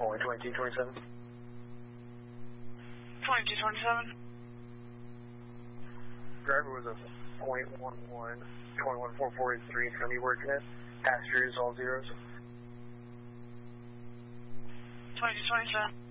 Only 2227. 2227. Driver was a .11, 214483, going to be working it. Passengers all zeros. 2227.